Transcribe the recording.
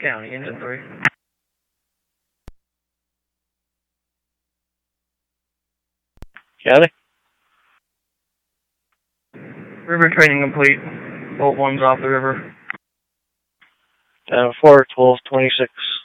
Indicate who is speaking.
Speaker 1: County, engine 3.
Speaker 2: County?
Speaker 1: River training complete. Boat 1's off the river.
Speaker 2: Down 4, 12, 26.